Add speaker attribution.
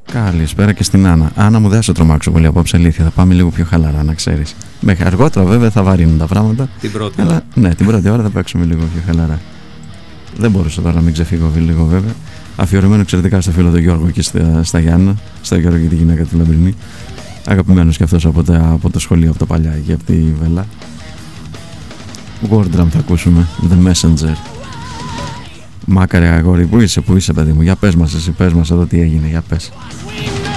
Speaker 1: Καλησπέρα και στην Άννα. Άννα μου, δεν σε τρομάξω πολύ απόψε, αλήθεια. Θα πάμε λίγο πιο χαλαρά, να ξέρεις. Μέχρι αργότερα βέβαια θα βαρύνουν τα πράγματα.
Speaker 2: Την πρώτη
Speaker 1: ώρα. Ναι, την πρώτη ώρα θα παίξουμε λίγο πιο χαλαρά. Δεν μπορούσα τώρα να μην ξεφύγω λίγο βέβαια. Αφιερωμένο εξαιρετικά στο φίλο του Γιώργο και στα Γιάννα, στο Γιώργο και τη γυναίκα του Λαμπρινή. Αγαπημένος και αυτός από το σχολείο, από το παλιά και από τη Βέλα. Wardrum θα ακούσουμε, The Messenger. Μάκαρε αγόρι, πού είσαι παιδί μου, για πες μας εσύ, πες μας εδώ τι έγινε, για πες.